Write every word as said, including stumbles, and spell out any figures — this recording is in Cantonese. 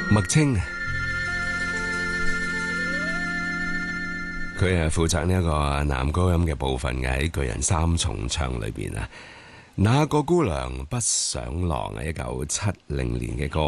麥青，佢係負責呢一個男高音嘅部分嘅，喺巨人三重唱裏邊啊。那個姑娘不想浪啊，一九七零年嘅歌